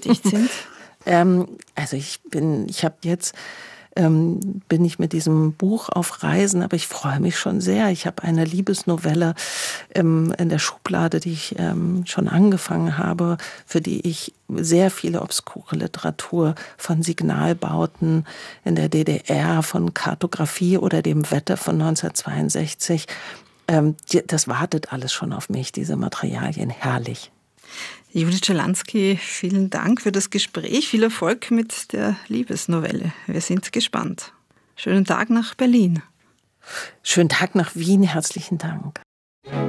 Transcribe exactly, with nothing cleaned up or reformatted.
beschäftigt sind? ähm, also ich bin, ich habe jetzt ähm, bin ich mit diesem Buch auf Reisen, aber ich freue mich schon sehr. Ich habe eine Liebesnovelle ähm, in der Schublade, die ich ähm, schon angefangen habe, für die ich sehr viele obskure Literatur von Signalbauten in der D D R, von Kartografie oder dem Wetter von neunzehnhundertzweiundsechzig. Ähm, das wartet alles schon auf mich, diese Materialien. Herrlich. Judith Schalansky, vielen Dank für das Gespräch. Viel Erfolg mit der Liebesnovelle. Wir sind gespannt. Schönen Tag nach Berlin. Schönen Tag nach Wien. Herzlichen Dank.